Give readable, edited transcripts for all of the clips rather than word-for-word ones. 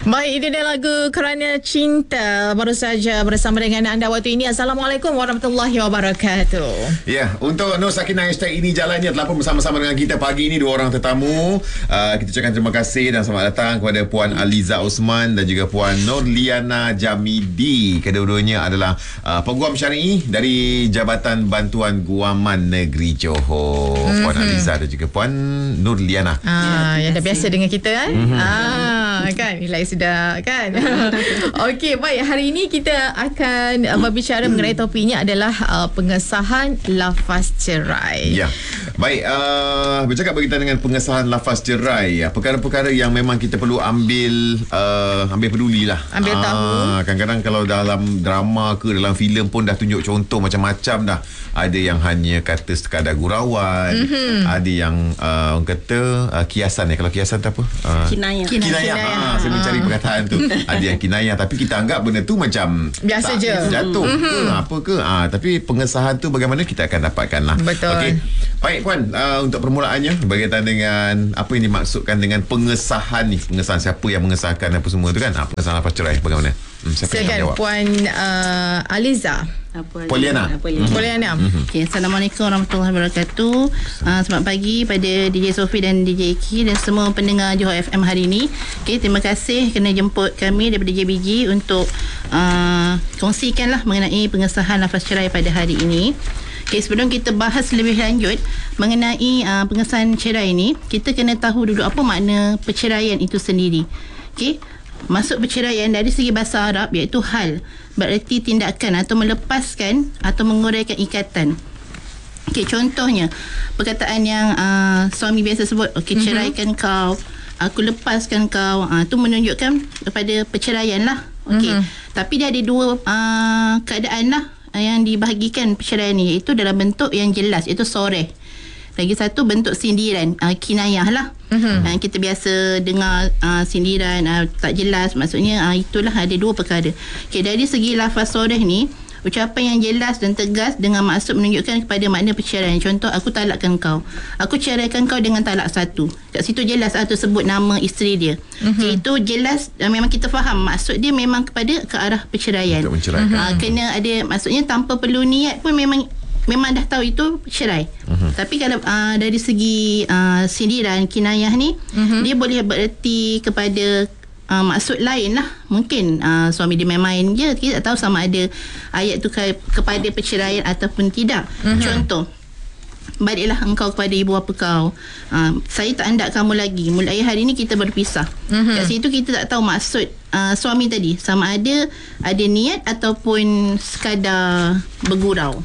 Baik, itu dia lagu Kerana Cinta baru saja bersama dengan anda waktu ini. Assalamualaikum warahmatullahi wabarakatuh. Ya, untuk Nur Sakinah #ini jalannya telah pun bersama-sama dengan kita pagi ini dua orang tetamu. Kita ucapkan terima kasih dan selamat datang kepada Puan Aliza Osman dan juga Puan Nurliana Jamidi. Kedua-duanya adalah peguam syar'i dari Jabatan Bantuan Guaman Negeri Johor. Puan Aliza dan juga Puan Nurliana. Yang dah biasa dengan kita kan? Kan, nilai sudah kan. Okey, baik, hari ini kita akan berbicara mengenai topiknya adalah pengesahan lafaz cerai. Ya. Baik, bercakap berkaitan dengan pengesahan lafaz cerai, perkara-perkara yang memang kita perlu ambil pedulilah. Ambil tahu. Kadang-kadang kalau dalam drama ke dalam filem pun dah tunjuk contoh macam-macam dah. Ada yang hanya kata sekadar gurauan, ada yang orang kata kiasan ya. Kalau kiasan tu apa? Kinayah. Saya mencari perkataan tu. Ada yang kinayah tapi kita anggap benda tu macam biasa je, jatuh ke apa ke. Tapi pengesahan tu bagaimana kita akan dapatkan lah. Betul. Okey. Baik Puan, untuk permulaannya berkaitan dengan apa yang dimaksudkan dengan pengesahan ni. Pengesahan, siapa yang mengesahkan apa semua tu kan? Pengesahan lafaz cerai bagaimana? Siapa yang jawab? Puan Aliza. Poliana. Okay, Assalamualaikum warahmatullahi wabarakatuh. Selamat pagi pada DJ Sofi dan DJ Iki dan semua pendengar Johor FM hari ini. Okay, terima kasih kerana jemput kami daripada JBG untuk kongsikanlah mengenai pengesahan lafaz cerai pada hari ini. Okay, sebelum kita bahas lebih lanjut mengenai pengesahan cerai ini, kita kena tahu dulu apa makna perceraian itu sendiri. Okay, maksud perceraian dari segi bahasa Arab iaitu hal, bererti tindakan atau melepaskan atau menguraikan ikatan. Okey, contohnya perkataan yang suami biasa sebut, okey, ceraikan kau, aku lepaskan kau, tu menunjukkan kepada perceraian lah. Okey, tapi dia ada dua keadaan lah yang dibahagikan perceraian ni, iaitu dalam bentuk yang jelas, iaitu soreh. Lagi satu bentuk sindiran, kinayah lah. Kita biasa dengar sindiran tak jelas, maksudnya itulah ada dua perkara. Okay, dari segi lafaz soreh ni, ucapan yang jelas dan tegas dengan maksud menunjukkan kepada makna perceraian. Contoh, aku talakkan kau, aku ceraikan kau dengan talak satu. Kat situ jelas tu sebut nama isteri dia. Okay, itu jelas, memang kita faham maksud dia memang kepada ke arah perceraian. Untuk menceraikan. Kena ada, maksudnya tanpa perlu niat pun memang dah tahu itu cerai. Tapi kalau dari segi sindiran, kinayah ni, dia boleh bererti kepada maksud lain lah. Mungkin suami dia main-main je, kita tak tahu sama ada ayat tu kepada perceraian ataupun tidak. Contoh, baliklah engkau kepada ibu bapa kau, saya tak hendak kamu lagi, mulai hari ni kita berpisah. Kat situ kita tak tahu maksud suami tadi sama ada niat ataupun sekadar bergurau.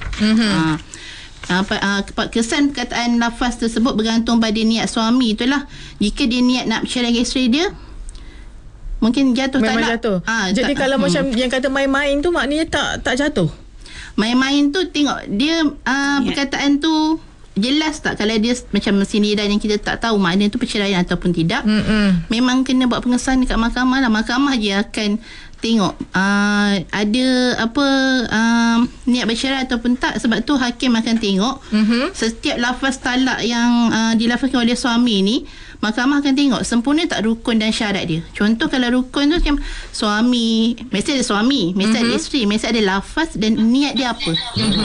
Kesan perkataan lafaz tersebut bergantung pada niat suami itulah. Jika dia niat nak bercerai dengan isteri dia, mungkin jatuh memang talak. Jatuh. Jadi kalau macam yang kata main-main tu, maknanya tak jatuh. Main-main tu tengok dia perkataan tu jelas tak. Kalau dia macam sindiran yang kita tak tahu makna tu perceraian ataupun tidak, memang kena buat pengesahan dekat mahkamah lah. Mahkamah je akan tengok ada apa niat bercerai ataupun tak. Sebab tu hakim akan tengok setiap lafaz talak yang dilafazkan oleh suami ni, mahkamah akan tengok sempurna tak rukun dan syarat dia. Contoh, kalau rukun tu macam suami, mesti ada suami, mesti ada isteri, mesti ada lafaz dan niat dia apa.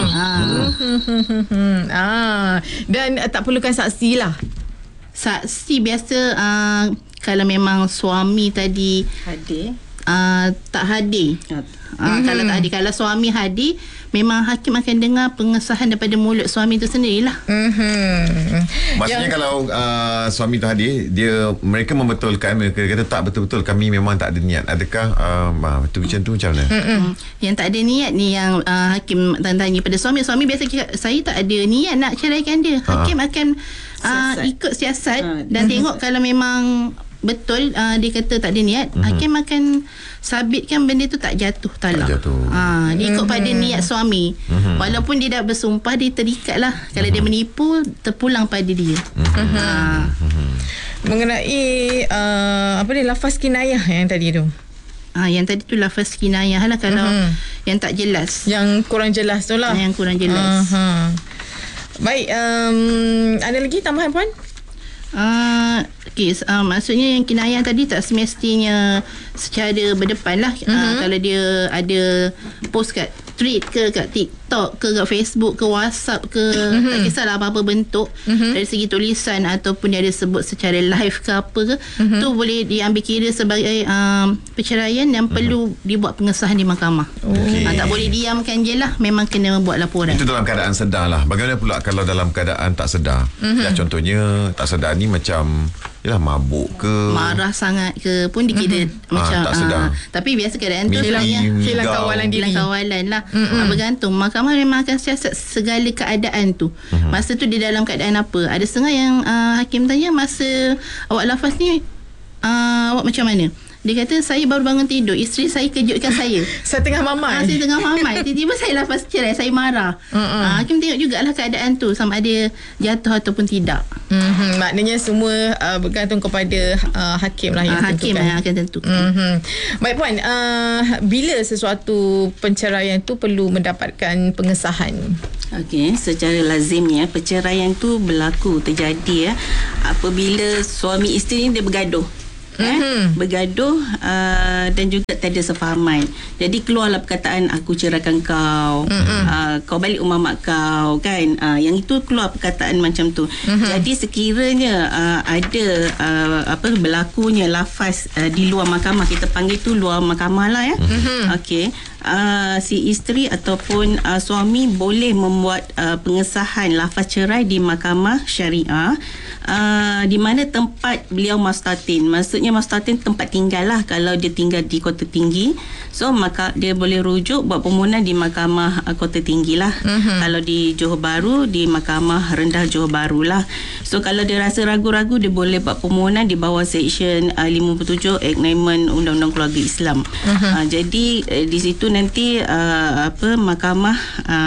Dan tak perlukan saksi lah. Saksi biasa kalau memang suami tadi hadir, tak hadir. Kalau tak hadir, kalau suami hadir, memang hakim akan dengar pengesahan daripada mulut suami itu sendirilah. Maksudnya kalau suami tu hadir, mereka membetulkan, mereka kata tak, betul-betul kami memang tak ada niat. Adakah macam tu macam mana? Yang tak ada niat ni yang hakim tanya pada suami. Suami biasa cakap, saya tak ada niat nak ceraikan dia. Hakim akan ikut siasat dan tengok kalau memang betul dia kata tak ada niat, hakim akan sabitkan benda tu tak jatuh talak. Dia ikut pada niat suami. Walaupun dia dah bersumpah, dia terikat lah. Kalau dia menipu, terpulang pada dia. Mengenai lafaz kinayah yang tadi tu, yang tadi tu lafaz kinayah lah. Kalau yang tak jelas, yang kurang jelas tu lah, yang kurang jelas. Baik, ada lagi tambahan Puan? Okey, maksudnya yang kinayah tadi tak semestinya secara berdepan lah. Kalau dia ada post kat tweet ke, kat TikTok ke, kat Facebook ke, WhatsApp ke, tak kisahlah apa-apa bentuk, dari segi tulisan ataupun dia ada sebut secara live ke apa ke, tu boleh diambil kira sebagai perceraian yang perlu dibuat pengesahan di mahkamah. Tak boleh diamkan je lah, memang kena buat laporan. Itu dalam keadaan sedar lah. Bagaimana pula kalau dalam keadaan tak sedar? Ya, contohnya tak sedar ni macam yalah, mabuk ke, marah sangat ke pun dikira macam tak sedar. tapi biasa keadaan tu hilang kawalan diri. Hilang kawalan lah. Bergantung. Mahkamah memang akan siasat segala keadaan tu. Masa tu dia dalam keadaan apa. Ada setengah yang hakim tanya, masa awak lafaz ni awak macam mana? Dia kata, saya baru bangun tidur, isteri saya kejutkan saya. Saya tengah mamai. Saya tengah mamai. Tiba-tiba saya lafaz cerai, saya marah. Hakim tengok jugalah keadaan tu, sama ada jatuh ataupun tidak. Maknanya semua bergantung kepada hakim lah yang hakim tentukan. yang akan tentukan. Baik Puan, bila sesuatu penceraian tu perlu mendapatkan pengesahan? Okey, secara lazimnya perceraian tu berlaku, terjadi apabila suami isteri ni dia bergaduh. Bergaduh dan juga tak ada sefahaman. Jadi keluarlah perkataan, aku ceraikan kau, kau balik rumah mak kau kan. Yang itu keluar perkataan macam tu. Jadi sekiranya ada berlakunya lafaz di luar mahkamah, kita panggil tu luar mahkamah lah ya. Okey, si isteri ataupun suami boleh membuat pengesahan lafaz cerai di mahkamah syariah, di mana tempat beliau mustatin. Maksudnya mustatin tempat tinggal lah. Kalau dia tinggal di Kota Tinggi, so maka dia boleh rujuk buat permohonan di mahkamah Kota Tinggi lah. Kalau di Johor Bahru, di mahkamah rendah Johor Bahru lah. So kalau dia rasa ragu-ragu, dia boleh buat permohonan di bawah Seksyen 57 Act Amendment Undang-Undang Keluarga Islam. Jadi di situ nanti mahkamah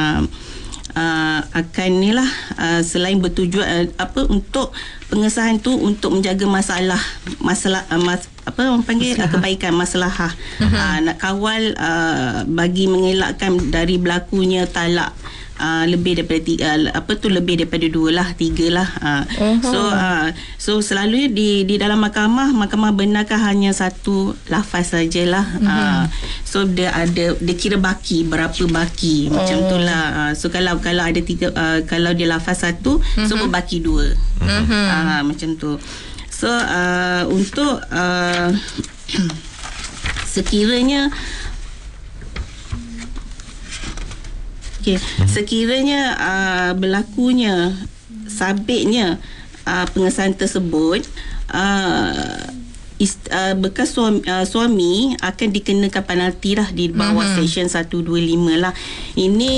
akan ni lah, selain bertujuan untuk pengesahan tu untuk menjaga masalah orang panggil kebaikan maslahah, nak kawal bagi mengelakkan dari berlakunya talak lebih daripada lebih daripada 2 lah, 3 lah. So selalunya di dalam mahkamah benarkan hanya satu lafaz sajalah. So dia kira baki, berapa baki macam tu lah. So kalau ada 3, kalau dia lafaz satu, so berbaki 2. Macam tu. So untuk sekiranya sekiranya berlakunya sabitnya pengesahan tersebut, bekas suami akan dikenakan penalti lah di bawah Seksyen 125 lah. Ini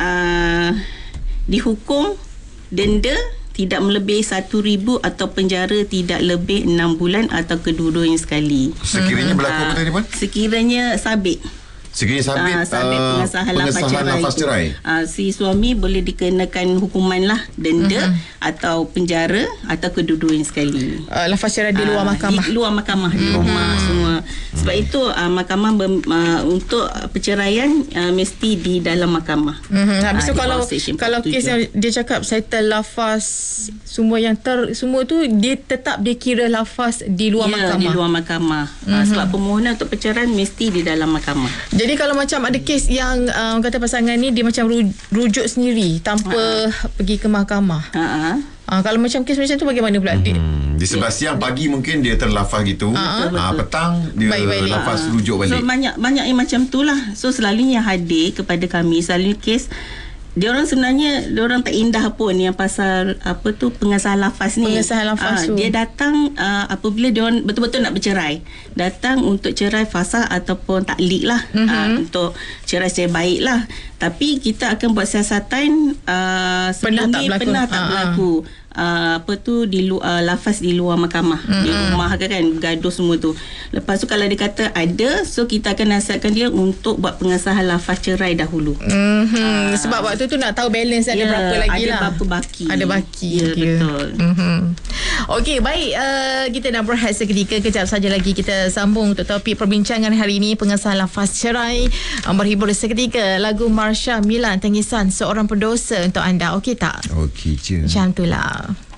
dihukum denda tidak melebihi 1,000 atau penjara tidak lebih 6 bulan atau kedua-duanya sekali. Sekiranya berlaku apa tadi Puan? Sekiranya sabit. Sekiranya sabit pengesahan lafaz cerai, si suami boleh dikenakan hukuman lah, denda atau penjara atau kedua-duanya sekali. Lafaz cerai di luar mahkamah. Di luar mahkamah, di rumah semua. Sebab itu mahkamah untuk perceraian mesti di dalam mahkamah. Habis tu kalau kes yang dia cakap settle lafaz semua yang semua tu dia tetap dia kira lafaz di luar mahkamah. Di luar mahkamah. Sebab permohonan untuk perceraian mesti di dalam mahkamah. Jadi kalau macam ada kes yang kata pasangan ni dia macam rujuk sendiri tanpa pergi ke mahkamah. Kalau macam kes macam tu bagaimana pula? Di sebelah siang pagi mungkin dia terlafaz gitu. Petang dia lafaz rujuk balik. So banyak yang macam tu lah. So selalunya hadir kepada kami selalu kes diorang sebenarnya diorang tak indah pun yang pasal pengesahan lafaz ni. Pengesahan lafaz tu. Dia datang apabila diorang betul-betul nak bercerai. Datang untuk cerai fasakh ataupun taklik lah. Untuk cerai secara baik lah. Tapi kita akan buat siasatan sebelum ni pernah tak berlaku. Lafaz di luar mahkamah, di rumah kan gaduh semua tu. Lepas tu kalau dia kata ada, so kita akan nasihatkan dia untuk buat pengesahan lafaz cerai dahulu. Sebab waktu tu nak tahu balance ada berapa lagi lah. Ada berapa baki. Ada baki. Betul. Okey, baik, kita nak berehat seketika. Kejap saja lagi kita sambung untuk topik perbincangan hari ini, pengesahan lafaz cerai. Berhibur seketika lagu Marsha Milan, Tangisan Seorang Pendosa untuk anda. Okey tak? Okey je. Macam tu lah.